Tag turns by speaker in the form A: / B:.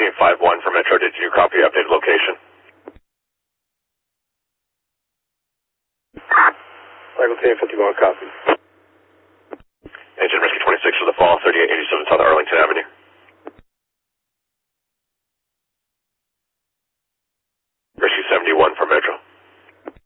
A: 1351 for Metro. Did you copy updated location?
B: Michael 1051, copy.
A: Engine Rescue 26 for the fall, 3887 South Arlington Avenue.